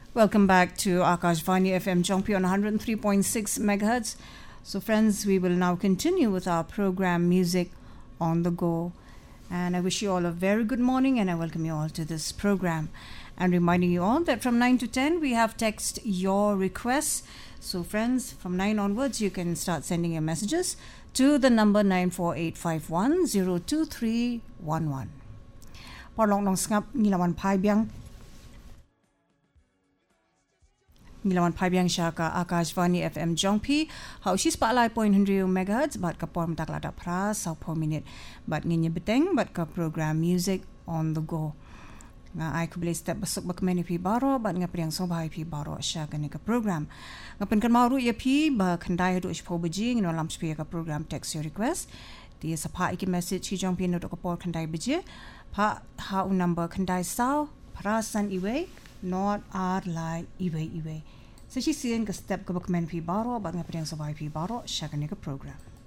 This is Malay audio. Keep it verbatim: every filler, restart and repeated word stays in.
Welcome back to Akashvani F M Jongpi on one hundred three point six megahertz. So friends, we will now continue with our program Music on the Go. And I wish you all a very good morning and I welcome you all to this program. And reminding you all that from nine to ten we have text your requests. So friends, from nine onwards you can start sending your messages to the number nine four eight five one zero two three one one. Parlong nong skap ngilawan pai biang Ngilawan pai biang syaka Akashvani F M Jongpi hau shi spotlight point hundred megahertz bat ka pom tak lada pra sau per minute bat nginya beteng bat ka program Music on the Go. Nga ai ku boleh step besok bakmeni pi baro bat nga priang so bai pi baro syaka ni ka program. Nga pen kan maru ya pi ba khandai hadu ish pobeji ngino lam spi ka program text your request. Dia sapa iki message ki Jongpi no ka por khandai beje pa ha u number khandai sao prasan iwe not ar lai iwe iwe. So she seen ka step ka bakmen pi baro bat nga priang so bai pi baro syaka ni ka program.